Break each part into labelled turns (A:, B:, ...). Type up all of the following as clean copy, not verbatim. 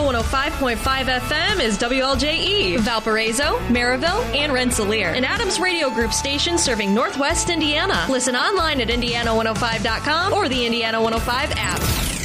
A: Indiana 105.5 FM is WLJE, Valparaiso, Maryville, and Rensselaer, an Adams Radio Group station serving Northwest Indiana. Listen online at Indiana105.com or the Indiana 105 app.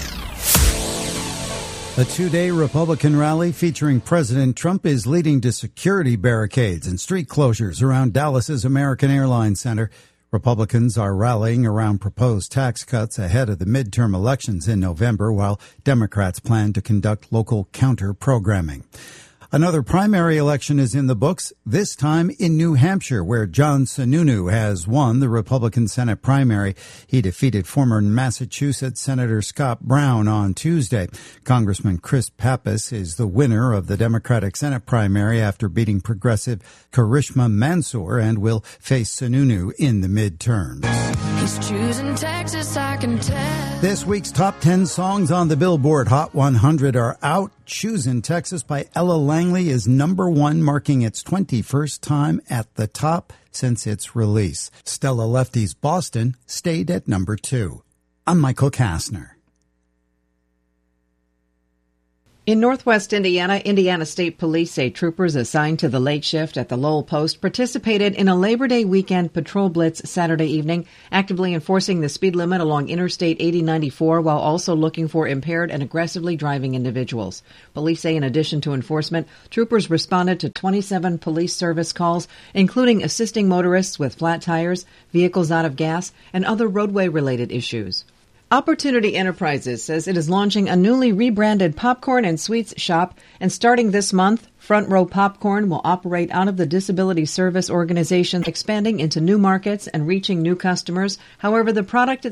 B: A two-day Republican rally featuring President Trump is leading to security barricades and street closures around Dallas's American Airlines Center. Republicans are rallying around proposed tax cuts ahead of the midterm elections in November, while Democrats plan to conduct local counter-programming. Another primary election is in the books, this time in New Hampshire, where John Sununu has won the Republican Senate primary. He defeated former Massachusetts Senator Scott Brown on Tuesday. Congressman Chris Pappas is the winner of the Democratic Senate primary after beating progressive Karishma Mansour and will face Sununu in the midterms.
C: He's choosing Texas, I can tell.
B: This week's top 10 songs on the Billboard Hot 100 are out. Choosing Texas by Ella Langley is number 1, marking its 21st time at the top since its release. Stella Lefty's Boston stayed at number 2. I'm Michael Kastner.
D: In northwest Indiana, Indiana State Police say troopers assigned to the late shift at the Lowell Post participated in a Labor Day weekend patrol blitz Saturday evening, actively enforcing the speed limit along Interstate 8094 while also looking for impaired and aggressively driving individuals. Police say in addition to enforcement, troopers responded to 27 police service calls, including assisting motorists with flat tires, vehicles out of gas, and other roadway-related issues. Opportunity Enterprises says it is launching a newly rebranded popcorn and sweets shop, and starting this month, Front Row Popcorn will operate out of the Disability Service Organization, expanding into new markets and reaching new customers. However, the product